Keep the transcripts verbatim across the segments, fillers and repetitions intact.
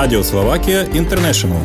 Радио Словакия Интернешнл.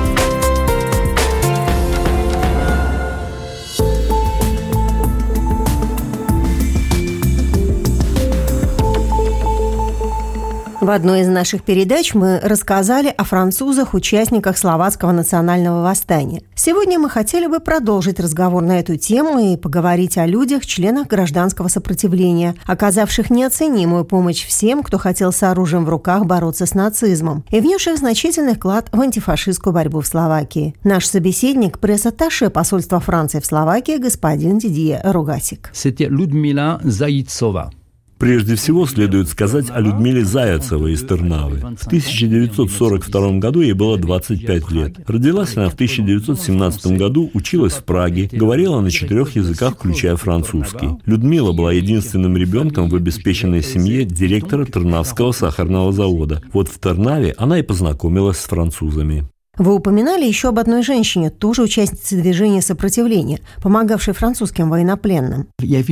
В одной из наших передач мы рассказали о французах, участниках словацкого национального восстания. Сегодня мы хотели бы продолжить разговор на эту тему и поговорить о людях, членах гражданского сопротивления, оказавших неоценимую помощь всем, кто хотел с оружием в руках бороться с нацизмом, и внесших значительный вклад в антифашистскую борьбу в Словакии. Наш собеседник – пресс-атташе посольства Франции в Словакии господин Дидье Рогасик. Это Людмила Заицова. Прежде всего, следует сказать о Людмиле Заяцевой из Тырнавы. В тысяча девятьсот сорок втором году ей было двадцать пять лет. Родилась она в тысяча девятьсот семнадцатом году, училась в Праге, говорила на четырех языках, включая французский. Людмила была единственным ребенком в обеспеченной семье директора Тырнавского сахарного завода. Вот в Тырнаве она и познакомилась с французами. Вы упоминали еще об одной женщине, тоже участнице движения сопротивления, помогавшей французским военнопленным.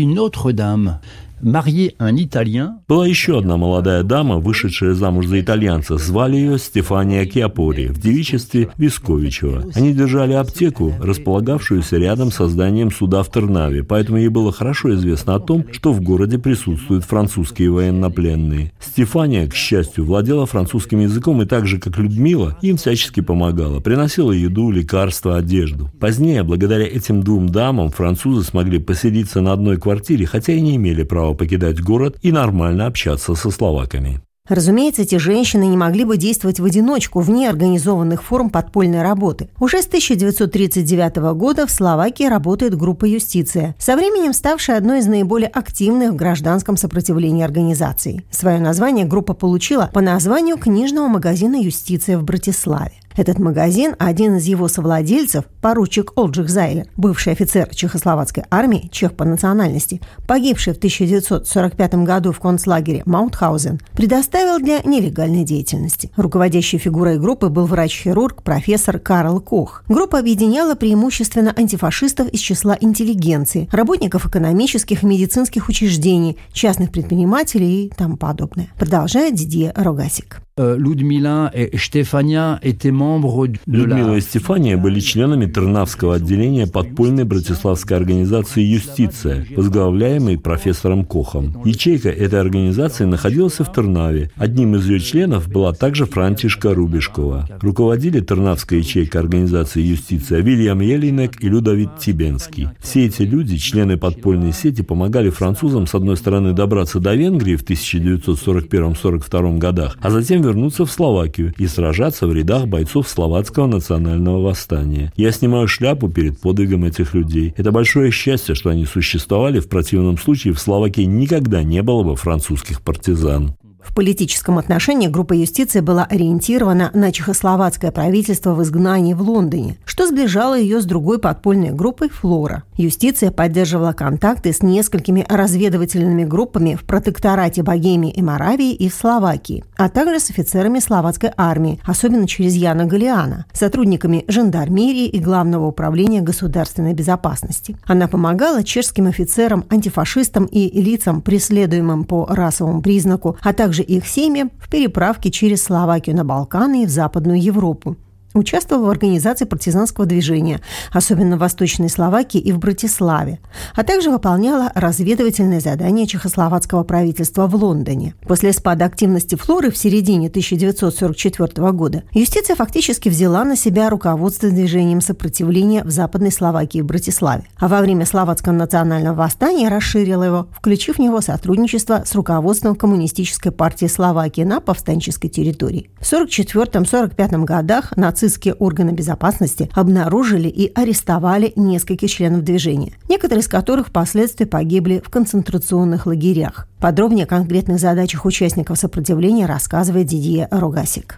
Была еще одна молодая дама, вышедшая замуж за итальянца. Звали ее Стефания Киапори, в девичестве Висковичева. Они держали аптеку, располагавшуюся рядом со зданием суда в Тырнаве, поэтому ей было хорошо известно о том, что в городе присутствуют французские военнопленные. Стефания, к счастью, владела французским языком и так же, как Людмила, им всячески помогала, приносила еду, лекарства, одежду. Позднее, благодаря этим двум дамам, французы смогли поселиться на одной квартире, хотя и не имели права покидать город и нормально общаться со словаками. Разумеется, эти женщины не могли бы действовать в одиночку, вне организованных форм подпольной работы. Уже с тысяча девятьсот тридцать девятого года в Словакии работает группа «Юстиция», со временем ставшая одной из наиболее активных в гражданском сопротивлении организаций. Свое название группа получила по названию книжного магазина «Юстиция» в Братиславе. Этот магазин, один из его совладельцев, поручик Олджих Зайлер, бывший офицер чехословацкой армии, чех по национальности, погибший в тысяча девятьсот сорок пятом году в концлагере Маутхаузен, предоставил для нелегальной деятельности. Руководящей фигурой группы был врач-хирург профессор Карл Кох. Группа объединяла преимущественно антифашистов из числа интеллигенции, работников экономических и медицинских учреждений, частных предпринимателей и тому подобное. Продолжает Дидье Рогасик. Людмила и Стефания Людмила и Стефания были членами Тырнавского отделения подпольной братиславской организации «Юстиция», возглавляемой профессором Кохом. Ячейка этой организации находилась в Тырнаве. Одним из ее членов была также Франтишка Рубишкова. Руководили Тырнавской ячейкой организации «Юстиция» Вильям Елинек и Людовит Тибенский. Все эти люди, члены подпольной сети, помогали французам, с одной стороны, добраться до Венгрии в тысяча девятьсот сорок первом — сорок втором годах, а затем вернуться в Словакию и сражаться в рядах бойцов словацкого национального восстания. Я снимаю шляпу перед подвигом этих людей. Это большое счастье, что они существовали. В противном случае в Словакии никогда не было бы французских партизан. В политическом отношении группа «Юстиция» была ориентирована на чехословацкое правительство в изгнании в Лондоне, что сближало ее с другой подпольной группой «Флора». «Юстиция» поддерживала контакты с несколькими разведывательными группами в протекторате Богемии и Моравии и в Словакии, а также с офицерами словацкой армии, особенно через Яна Галиана, сотрудниками жандармерии и Главного управления государственной безопасности. Она помогала чешским офицерам, антифашистам и лицам, преследуемым по расовому признаку, а также их семьям в переправке через Словакию на Балканы и в Западную Европу. Участвовал в организации партизанского движения, особенно в Восточной Словакии и в Братиславе, а также выполняла разведывательные задания чехословацкого правительства в Лондоне. После спада активности Флоры в середине тысяча девятьсот сорок четвертого года «Юстиция» фактически взяла на себя руководство движением сопротивления в Западной Словакии и Братиславе, а во время Словацкого национального восстания расширила его, включив в него сотрудничество с руководством Коммунистической партии Словакии на повстанческой территории. В сорок четвёртом — сорок пятом годах нацисты Нацистские органы безопасности обнаружили и арестовали нескольких членов движения, некоторые из которых впоследствии погибли в концентрационных лагерях. Подробнее о конкретных задачах участников сопротивления рассказывает Дидье Рогасик.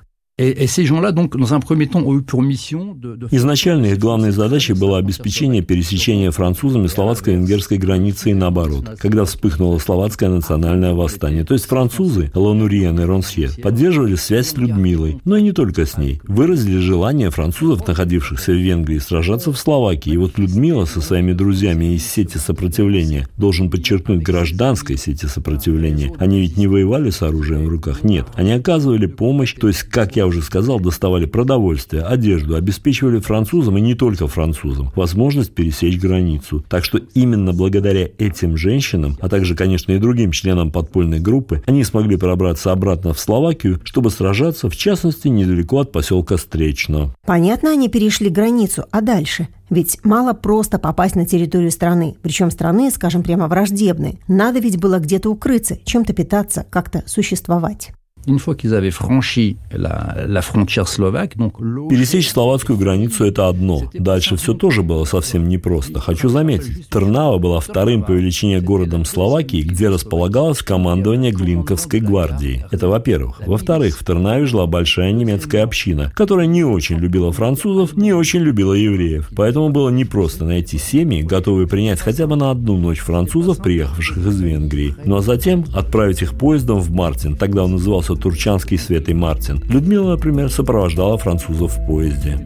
Изначально их главной задачей было обеспечение пересечения французами словацко-венгерской границы и наоборот, когда вспыхнуло словацкое национальное восстание. То есть французы, Лонуриен и Ронсье, поддерживали связь с Людмилой, но и не только с ней. Выразили желание французов, находившихся в Венгрии, сражаться в Словакии. И вот Людмила со своими друзьями из сети сопротивления, должен подчеркнуть, гражданской сети сопротивления. Они ведь не воевали с оружием в руках, нет. Они оказывали помощь, то есть, как я я уже сказал, доставали продовольствие, одежду, обеспечивали французам и не только французам возможность пересечь границу. Так что именно благодаря этим женщинам, а также, конечно, и другим членам подпольной группы, они смогли пробраться обратно в Словакию, чтобы сражаться, в частности, недалеко от поселка Стречно. Понятно, они перешли границу, а дальше? Ведь мало просто попасть на территорию страны, причем страны, скажем прямо, враждебной. Надо ведь было где-то укрыться, чем-то питаться, как-то существовать. Пересечь словацкую границу – это одно. Дальше все тоже было совсем непросто. Хочу заметить, Трнава была вторым по величине городом Словакии, где располагалось командование Глинковской гвардии. Это во-первых. Во-вторых, в Трнаве жила большая немецкая община, которая не очень любила французов, не очень любила евреев. Поэтому было непросто найти семьи, готовые принять хотя бы на одну ночь французов, приехавших из Венгрии. Ну а затем отправить их поездом в Мартин. Тогда он назывался Турчанский Святый Мартин. Людмила, например, сопровождала французов в поезде.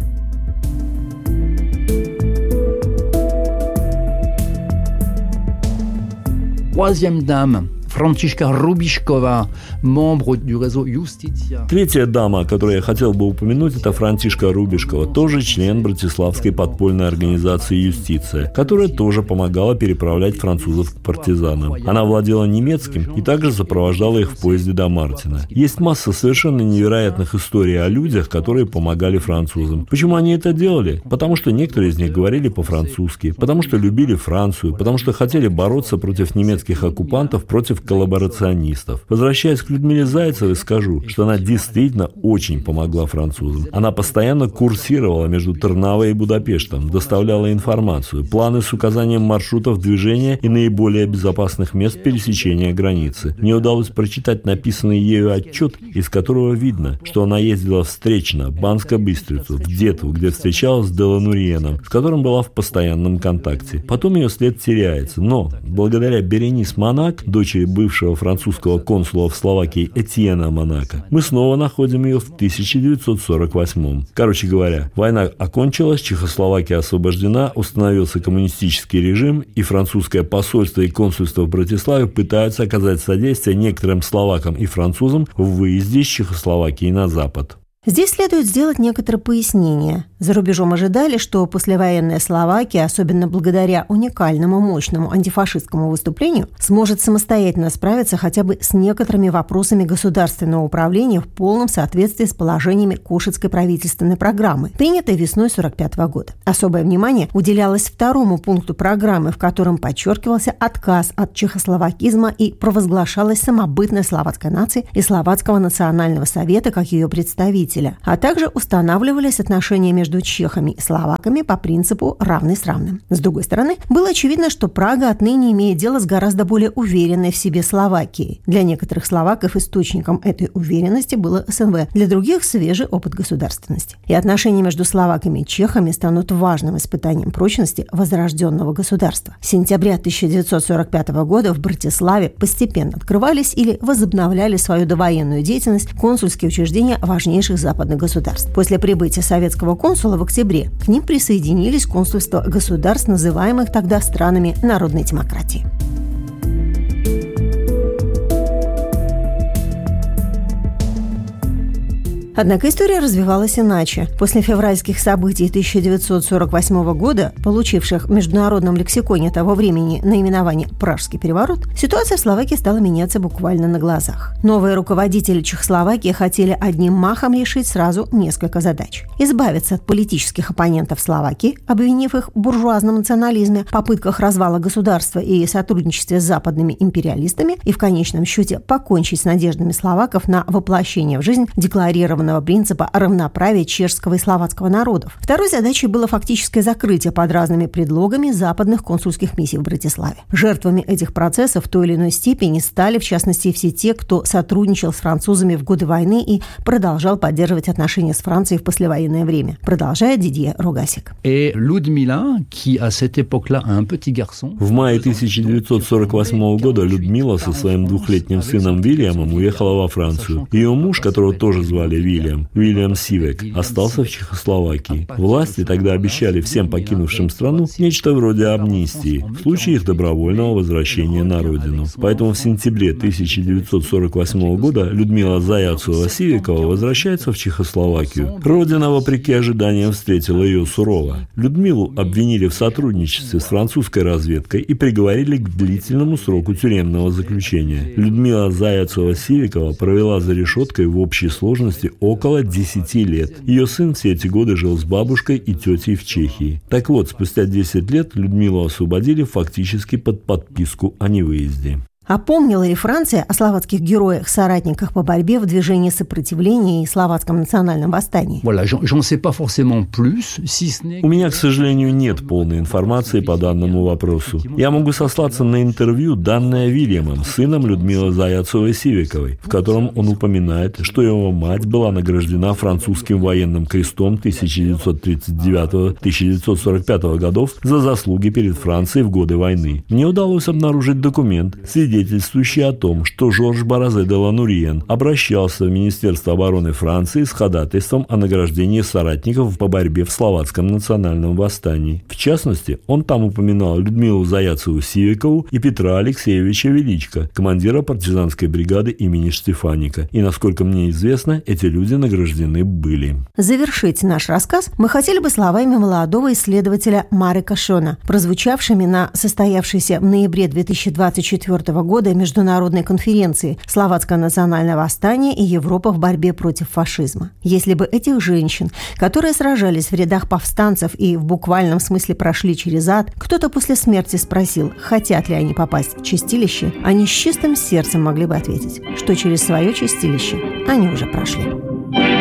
Troisième dame, Францишка Рубишкова, membre du réseau Justitia. Третья дама, о которой я хотел бы упомянуть, это Франтишка Рубишкова, тоже член Братиславской подпольной организации «Юстиция», которая тоже помогала переправлять французов к партизанам. Она владела немецким и также сопровождала их в поезде до Мартина. Есть масса совершенно невероятных историй о людях, которые помогали французам. Почему они это делали? Потому что некоторые из них говорили по-французски, потому что любили Францию, потому что хотели бороться против немецких оккупантов, против коллаборационистов. Возвращаясь к Людмиле Зайцевой, скажу, что она действительно очень помогла французам. Она постоянно курсировала между Трнавой и Будапештом, доставляла информацию, планы с указанием маршрутов движения и наиболее безопасных мест пересечения границы. Мне удалось прочитать написанный ею отчет, из которого видно, что она ездила в Стречно, Банско-Быстрицу, в Детву, где встречалась с Делануриеном, с которым была в постоянном контакте. Потом ее след теряется, но благодаря Беренис Монак, дочери бывшего французского консула в Словакии Этьена Монако, мы снова находим ее в тысяча девятьсот сорок восьмом. Короче говоря, война окончилась, Чехословакия освобождена, установился коммунистический режим, и французское посольство и консульство в Братиславе пытаются оказать содействие некоторым словакам и французам в выезде из Чехословакии на запад. Здесь следует сделать некоторые пояснения. За рубежом ожидали, что послевоенная Словакия, особенно благодаря уникальному мощному антифашистскому выступлению, сможет самостоятельно справиться хотя бы с некоторыми вопросами государственного управления в полном соответствии с положениями Кошицкой правительственной программы, принятой весной сорок пятого года. Особое внимание уделялось второму пункту программы, в котором подчеркивался отказ от чехословакизма и провозглашалась самобытная словацкая нация и Словацкого национального совета как ее представитель, а также устанавливались отношения между чехами и словаками по принципу «равный с равным». С другой стороны, было очевидно, что Прага отныне имеет дело с гораздо более уверенной в себе Словакией. Для некоторых словаков источником этой уверенности было СНВ, для других – свежий опыт государственности. И отношения между словаками и чехами станут важным испытанием прочности возрожденного государства. С сентября тысяча девятьсот сорок пятого года в Братиславе постепенно открывались или возобновляли свою довоенную деятельность консульские учреждения важнейших западных государств. После прибытия советского консула в октябре к ним присоединились консульства государств, называемых тогда странами народной демократии. Однако история развивалась иначе. После февральских событий тысяча девятьсот сорок восьмого года, получивших в международном лексиконе того времени наименование «Пражский переворот», ситуация в Словакии стала меняться буквально на глазах. Новые руководители Чехословакии хотели одним махом решить сразу несколько задач. Избавиться от политических оппонентов Словакии, обвинив их в буржуазном национализме, попытках развала государства и сотрудничестве с западными империалистами и в конечном счете покончить с надеждами словаков на воплощение в жизнь декларированного принципа равноправия чешского и словацкого народов. Второй задачей было фактическое закрытие под разными предлогами западных консульских миссий в Братиславе. Жертвами этих процессов в той или иной степени стали, в частности, все те, кто сотрудничал с французами в годы войны и продолжал поддерживать отношения с Францией в послевоенное время. Продолжает Дидье Рогасик. В мае тысяча девятьсот сорок восьмого года Людмила со своим двухлетним сыном Вильямом уехала во Францию. Ее муж, которого тоже звали Вильям, Уильям, Уильям Сивек, остался в Чехословакии. Власти тогда обещали всем покинувшим страну нечто вроде амнистии в случае их добровольного возвращения на родину. Поэтому в сентябре тысяча девятьсот сорок восьмого года Людмила Заяцева-Сивекова возвращается в Чехословакию. Родина, вопреки ожиданиям, встретила ее сурово. Людмилу обвинили в сотрудничестве с французской разведкой и приговорили к длительному сроку тюремного заключения. Людмила Заяцева-Сивекова провела за решеткой в общей сложности около десяти лет. Ее сын все эти годы жил с бабушкой и тетей в Чехии. Так вот, спустя десять лет Людмилу освободили фактически под подписку о невыезде. А помнила ли Франция о словацких героях-соратниках по борьбе в движении сопротивления и словацком национальном восстании? У меня, к сожалению, нет полной информации по данному вопросу. Я могу сослаться на интервью, данное Вильямом, сыном Людмилы Заяцевой-Сивековой, в котором он упоминает, что его мать была награждена французским военным крестом тысяча девятьсот тридцать девятого — тысяча девятьсот сорок пятого годов за заслуги перед Францией в годы войны. Мне удалось обнаружить документ, свидетельствующий свидетельствующий о том, что Жорж Баразе де Ланурьен обращался в Министерство обороны Франции с ходатайством о награждении соратников по борьбе в словацком национальном восстании. В частности, он там упоминал Людмилу Заяцеву-Сивекову и Петра Алексеевича Величко, командира партизанской бригады имени Штефаника. И, насколько мне известно, эти люди награждены были. Завершить наш рассказ мы хотели бы словами молодого исследователя Марека Шона, прозвучавшими на состоявшейся в ноябре две тысячи двадцать четвёртого года международной конференции «Словацкое национальное восстание и Европа в борьбе против фашизма». Если бы этих женщин, которые сражались в рядах повстанцев и в буквальном смысле прошли через ад, кто-то после смерти спросил, хотят ли они попасть в чистилище, они с чистым сердцем могли бы ответить, что через свое чистилище они уже прошли.